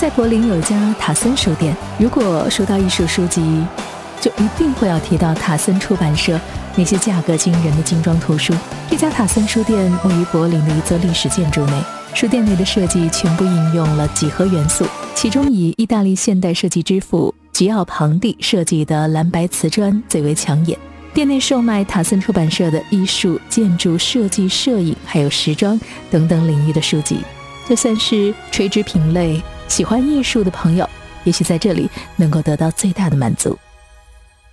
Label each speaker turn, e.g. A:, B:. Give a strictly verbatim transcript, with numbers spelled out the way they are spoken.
A: 在柏林有一家塔森书店，如果说到艺术书籍，就一定会要提到塔森出版社那些价格惊人的精装图书。这家塔森书店位于柏林的一座历史建筑内，书店内的设计全部应用了几何元素，其中以意大利现代设计之父吉奥庞蒂设计的蓝白瓷砖最为抢眼。店内售卖塔森出版社的艺术、建筑设计、摄影还有时装等等领域的书籍，就算是垂直品类喜欢艺术的朋友，也许在这里能够得到最大的满足。